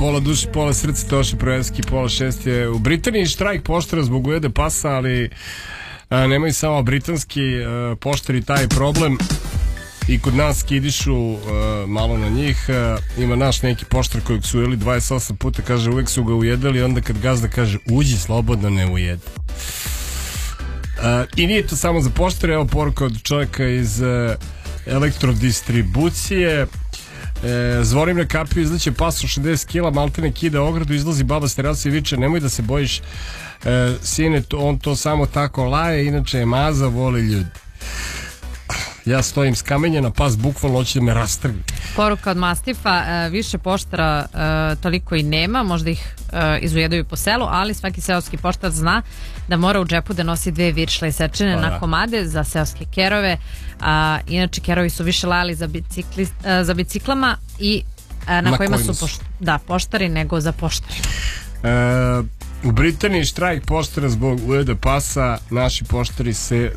pola duše, pola srca, Toši Proevski, pola 6 je u Britaniji štrajk poštara zbog ujede pasa, ali nemaju samo britanski poštari taj problem. I kod nas skidišu malo na njih. Ima naš neki poštar kojeg su ujeli 28 puta, kaže uvek su ga ujedali, onda kad gazda kaže uđi slobodno, ne ujede. I nije to samo za poštare. Evo poruka od čovjeka iz elektrodistribucije. Zvorim na kapiju, izleće pas od 60 kila, maltene kida ogradu, izlazi baba s terase i viče nemoj da se bojiš sine, on to samo tako laje, inače je maza, voli ljudi. Ja stojim skamenjena, pas bukvalno hoće da me rastrgne. Poruka od Mastifa, više poštara toliko i nema, možda ih izujedaju po selu, ali svaki seoski poštar zna da mora u džepu da nosi 2 viršle isečene na komade za seoske kerove. Inače kerovi su više lajali za biciklama i na kojima su poštari nego za poštari. U Britaniji štrajk poštara zbog ujeda pasa, naši poštari se